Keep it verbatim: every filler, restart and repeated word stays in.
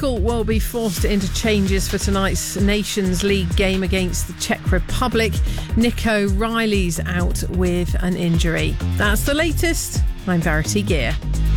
Portugal will be forced into changes for tonight's Nations League game against the Czech Republic. Nico Riley's out with an injury. That's the latest. I'm Verity Gear.